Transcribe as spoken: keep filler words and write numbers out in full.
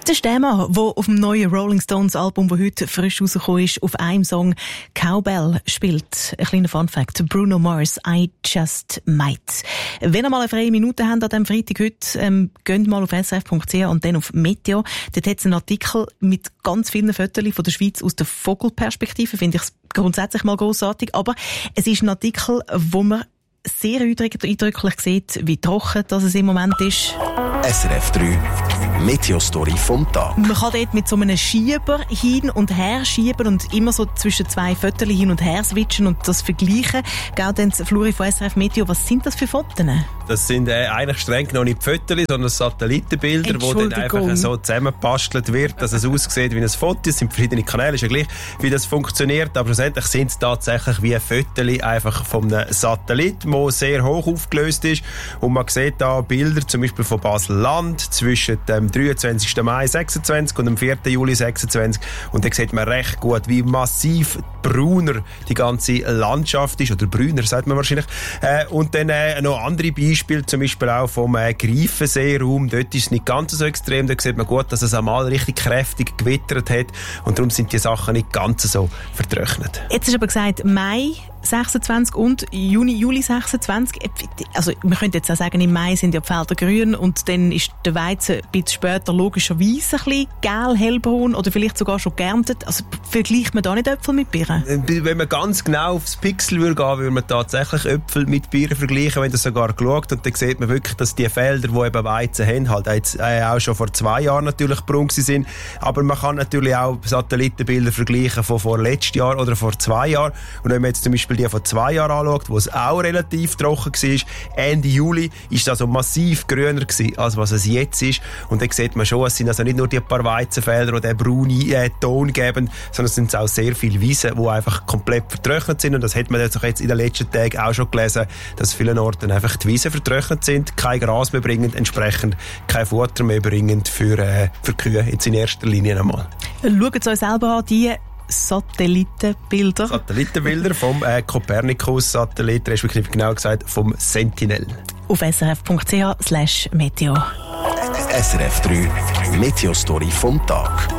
Der Stemmer, der auf dem neuen Rolling Stones Album, das heute frisch rausgekommen ist, auf einem Song Cowbell spielt. Ein kleiner Funfact. Bruno Mars, I Just Might. Wenn ihr mal eine freie Minute habt an diesem Freitag heute, ähm, geht mal auf s r f punkt c h und dann auf Meteo. Dort hat es einen Artikel mit ganz vielen Fotos von der Schweiz aus der Vogelperspektive. Finde ich grundsätzlich mal grossartig. Aber es ist ein Artikel, wo man sehr eindrücklich sieht, wie trocken das es im Moment ist. S R F drei Meteostory vom Tag. Man kann dort mit so einem Schieber hin und her schieben und immer so zwischen zwei Fotos hin und her switchen und das vergleichen. Gell, dann Fluri von S R F Meteo, was sind das für Fotos? Das sind äh, eigentlich streng noch nicht Fotos, sondern Satellitenbilder, wo dann einfach so zusammengebastelt wird, dass es aussieht wie ein Foto. Es sind verschiedene Kanäle, ist ja gleich, wie das funktioniert, aber schlussendlich sind es tatsächlich wie ein Foto einfach von einem Satellit, der sehr hoch aufgelöst ist. Und man sieht da Bilder zum Beispiel von Basel-Land zwischen dem dreiundzwanzigsten Mai sechsundzwanzig und dem vierten Juli sechsundzwanzig. Und da sieht man recht gut, wie massiv brauner die ganze Landschaft ist, oder brüner, sagt man wahrscheinlich. Äh, und dann äh, noch andere Beispiele, zum Beispiel auch vom äh, Greifenseeraum. Dort ist es nicht ganz so extrem. Da sieht man gut, dass es einmal richtig kräftig gewittert hat. Und darum sind die Sachen nicht ganz so vertrocknet. Jetzt hast du aber gesagt, Mai sechsundzwanzig und Juni, Juli sechsundzwanzig. Also, man könnte jetzt auch sagen, im Mai sind ja die Felder grün und dann ist der Weizen ein bisschen später logischerweise ein bisschen gel, hellbraun oder vielleicht sogar schon geerntet. Also, vergleicht man da nicht Äpfel mit Birnen? Wenn man ganz genau aufs Pixel würde gehen, würde man tatsächlich Äpfel mit Birnen vergleichen, wenn das sogar geschaut. Und dann sieht man wirklich, dass die Felder, die eben Weizen haben, halt jetzt äh, auch schon vor zwei Jahren natürlich braun sind. Aber man kann natürlich auch Satellitenbilder vergleichen von vor letztes Jahr oder vor zwei Jahren. Und wenn man jetzt zum Beispiel die von zwei Jahren anschaut, wo es auch relativ trocken war, Ende Juli, ist das also massiv grüner gewesen, als was es jetzt ist. Und dann sieht man schon, es sind also nicht nur die paar Weizenfelder, die den braunen äh, Ton geben, sondern es sind auch sehr viele Wiesen, die einfach komplett vertrocknet sind. Und das hat man jetzt in den letzten Tagen auch schon gelesen, dass vielen Orten einfach die Wiesen vertrocknet sind, kein Gras mehr bringen, entsprechend kein Futter mehr bringen für, äh, für Kühe, jetzt in erster Linie einmal. Schaut es euch selber an, die Satellitenbilder. Satellitenbilder vom äh, Copernicus-Satellit, respektive genau gesagt vom Sentinel. Auf s r f punkt c h slash meteo. S R F drei Meteostory vom Tag.